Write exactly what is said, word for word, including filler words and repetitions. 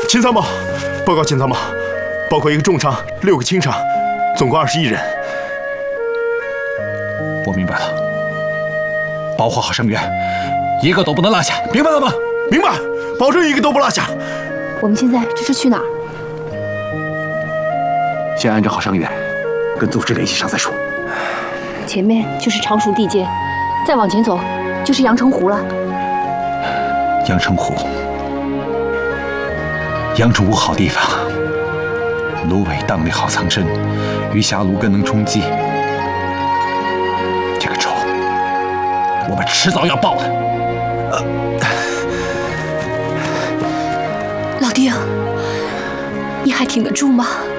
秦参谋，报告秦参谋，包括一个重伤、六个轻伤，总共二十一人。 我明白了，保护好生源，一个都不能落下，明白了吗？ 明白，保证一个都不落下。 我们现在这是去哪儿？ 先安置好伤员，跟组织联系上再说。 前面就是常熟地界，再往前走就是阳澄湖了。 阳澄湖，阳澄湖好地方，芦苇荡里好藏身，鱼虾芦根能充饥。这个仇，我们迟早要报的。呃、 老丁，你还挺得住吗？